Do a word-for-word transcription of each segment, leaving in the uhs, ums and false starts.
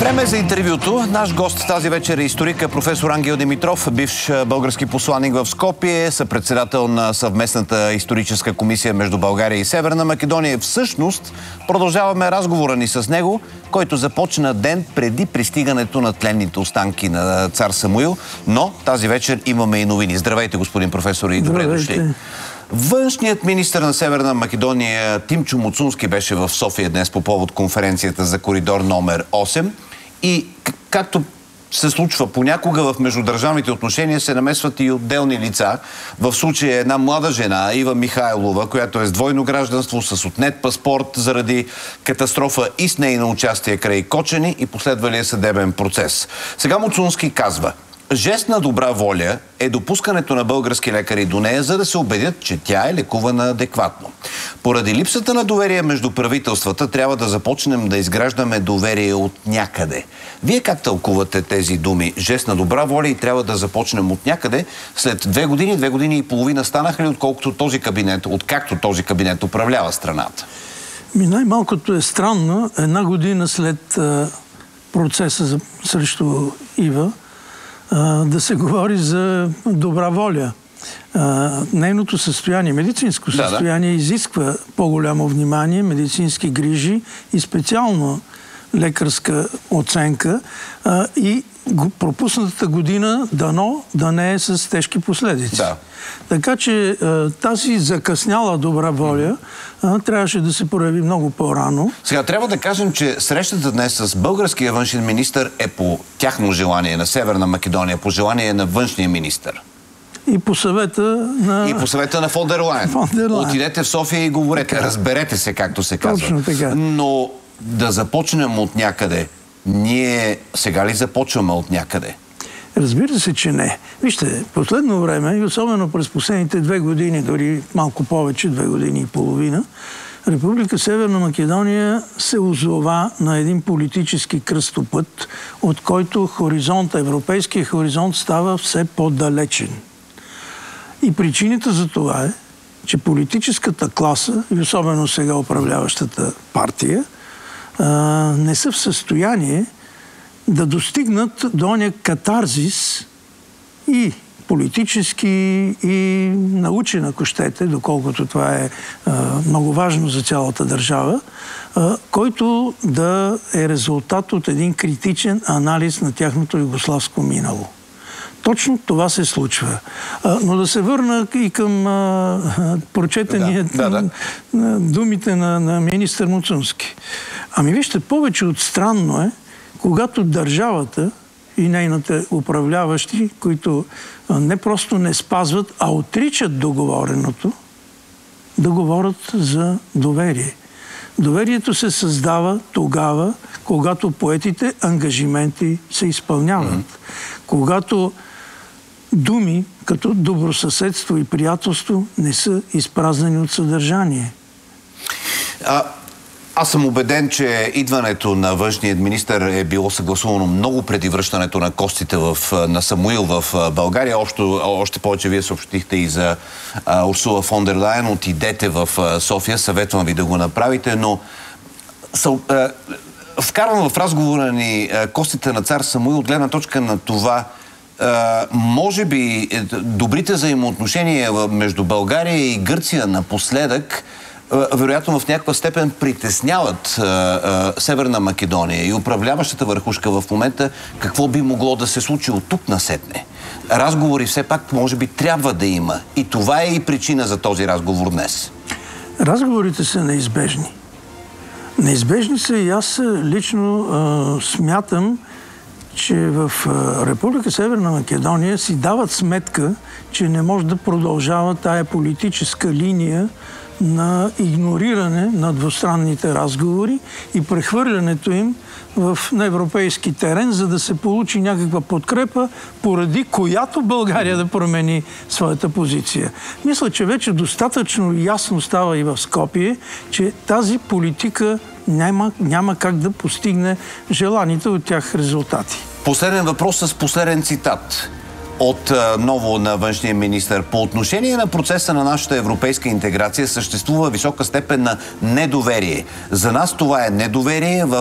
Време за интервюто. Наш гост тази вечер е историка професор Ангел Димитров, бивш български посланик в Скопие, съпредседател на съвместната историческа комисия между България и Северна Македония. Всъщност, продължаваме разговора ни с него, който започна ден преди пристигането на тленните останки на цар Самуил. Но тази вечер имаме и новини. Здравейте, господин професор, и добре дошли. Външният министър на Северна Македония Тимчо Муцунски беше в София днес по повод конференцията за коридор номер осем. И както се случва понякога в междудържавните отношения, се намесват и отделни лица. В случая една млада жена, Ива Михайлова, която е с двойно гражданство, с отнет паспорт заради катастрофа и с нейно участие край Кочани и последвалия съдебен процес. Сега Муцунски казва: жест на добра воля е допускането на български лекари до нея, за да се убедят, че тя е лекувана адекватно. Поради липсата на доверие между правителствата, трябва да започнем да изграждаме доверие от някъде. Вие как тълкувате тези думи? Жест на добра воля и трябва да започнем от някъде. След две години, две години и половина станаха ли, отколкото този кабинет, откакто този кабинет управлява страната? Ми най-малкото е странно, една година след а, процеса за, срещу Ива, да се говори за добра воля. Нейното състояние, медицинско състояние, да, да. изисква по-голямо внимание, медицински грижи и специално лекарска оценка и пропуснатата година дано да не е с тежки последици. Да. Така че тази закъсняла добра воля трябваше да се прояви много по-рано. Сега трябва да кажем, че срещата днес с българския външен министър е по тяхно желание на Северна Македония, по желание на външния министър. И по съвета на... И по съвета на фон дер Лайен. Отидете в София и говорете, така. Разберете се, както се казва. Точно така. Но да започнем от някъде. Ние сега ли започваме от някъде? Разбира се, че не. Вижте, последно време, и особено през последните две години, дори малко повече, две години и половина, Република Северна Македония се озова на един политически кръстопът, от който хоризонт, европейския хоризонт става все по-далечен. И причината за това е, че политическата класа, и особено сега управляващата партия, не са в състояние да достигнат до оня катарзис и политически, и научен, ако щете, доколкото това е а, много важно за цялата държава, а, който да е резултат от един критичен анализ на тяхното югославско минало. Точно това се случва. А, но да се върна и към а, прочетения да, да, да. думите на, на министър Муцунски. Ами вижте, повече от странно е, когато държавата и нейните управляващи, които не просто не спазват, а отричат договореното, да говорят за доверие. Доверието се създава тогава, когато поетите ангажименти се изпълняват. Mm-hmm. Когато думи като добросъседство и приятелство не са изпразнени от съдържание. А... Аз съм убеден, че идването на външният министър е било съгласувано много преди връщането на костите в, на Самуил в България. Още, още повече вие съобщихте и за а, Урсула фон дер Лайен. Отидете в а, София, съветвам ви да го направите, но са, а, вкарвам в разговора ни а, костите на цар Самуил от гледна точка на това, а, може би добрите взаимоотношения между България и Гърция напоследък вероятно в някаква степен притесняват а, а, Северна Македония и управляващата върхушка в момента, какво би могло да се случи от тук насетне. Разговори все пак може би трябва да има. И това е и причина за този разговор днес. Разговорите са неизбежни. Неизбежни са и аз лично а, смятам, че в а, Република Северна Македония си дават сметка, че не може да продължава тая политическа линия на игнориране на двустранните разговори и прехвърлянето им в, на европейски терен, за да се получи някаква подкрепа, поради която България да промени своята позиция. Мисля, че вече достатъчно ясно става и в Скопие, че тази политика няма, няма как да постигне желаните от тях резултати. Последен въпрос с последен цитат от ново на външния министър. По отношение на процеса на нашата европейска интеграция съществува висока степен на недоверие. За нас това е недоверие в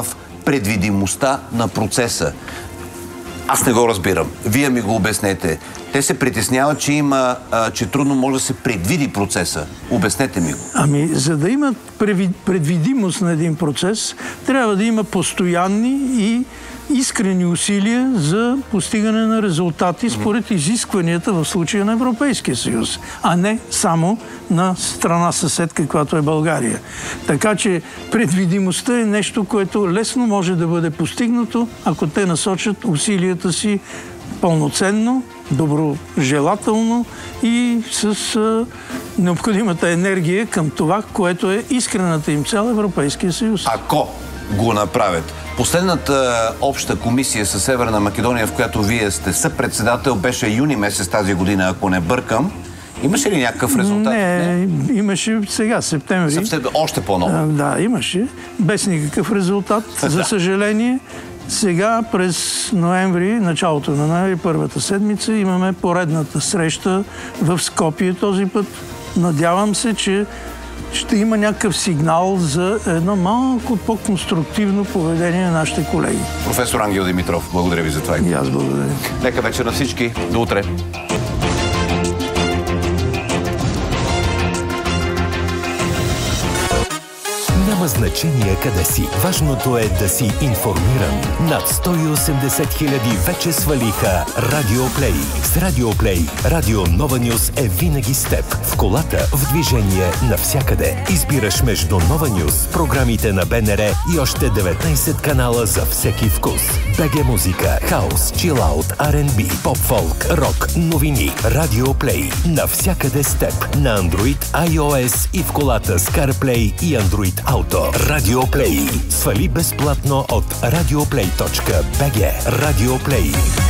предвидимостта на процеса. Аз не го разбирам. Вие ми го обяснете. Те се притесняват, че има, а, че трудно може да се предвиди процеса. Обяснете ми го. Ами, за да има предвидимост на един процес, трябва да има постоянни и искрени усилия за постигане на резултати според изискванията в случая на Европейския съюз, а не само на страна съсед, каквато е България. Така че предвидимостта е нещо, което лесно може да бъде постигнато, ако те насочат усилията си пълноценно, доброжелателно и с а, необходимата енергия към това, което е искрената им цел Европейския съюз. Ако го направят. Последната обща комисия със Северна Македония, в която вие сте съпредседател, беше юни месец тази година, ако не бъркам. Имаше ли някакъв резултат? Не, не? имаше сега, септември. Септември, още по-ново. Да, имаше. Без никакъв резултат, за съжаление. Сега през ноември, началото на ноември, първата седмица, имаме поредната среща в Скопие този път. Надявам се, че ще има някакъв сигнал за едно малко по-конструктивно поведение на нашите колеги. Професор Ангел Димитров, благодаря ви за това. И аз благодаря. Нека вечер на всички. До утре. Няма значение къде си. Важното е да си информиран. Над сто и осемдесет хиляди вече свалиха Радиоплей. С Радиоплей Радио Нова Нюз е винаги с теб. В колата, в движение, навсякъде. Избираш между Нова Нюз, програмите на БНР и още деветнайсет канала за всеки вкус. БГ музика, хаус, чилаут, Ар енд Би, поп-фолк, рок, новини. Радиоплей. Навсякъде с теб. На Android, iOS и в колата с CarPlay и Android Auto. Радиоплей. Свали безплатно от радиоплей точка би джи. Радиоплей.